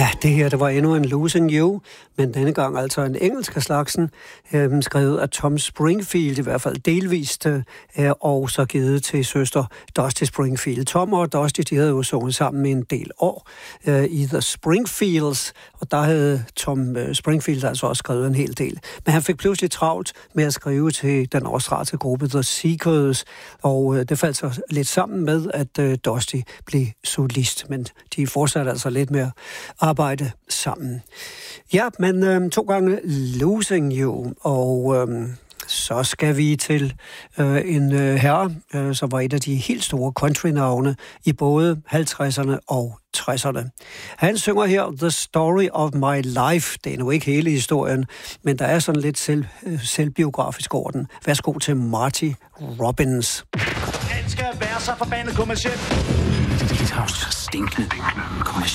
Ja, det her, det var endnu en Losing You, men denne gang altså en engelsk af slagsen, skrevet af Tom Springfield, i hvert fald delvist, og så givet til søster Dusty Springfield. Tom og Dusty, de havde jo sunget sammen i en del år i The Springfields, og der havde Tom Springfield altså også skrevet en hel del. Men han fik pludselig travlt med at skrive til den australske gruppe The Seekers, og det faldt så lidt sammen med, at Dusty blev solist, men de fortsatte altså lidt med at arbejde sammen. Ja, men 2 gange Losing You, og så skal vi til en herre, som var et af de helt store country-navne i både 50'erne og 60'erne. Han synger her The Story of My Life. Det er nu ikke hele historien, men der er sådan lidt selvbiografisk over den. Værsgo til Marty Robbins. Den skal være så forbandet kommercielt. Det er jo så stinkende kommercielt.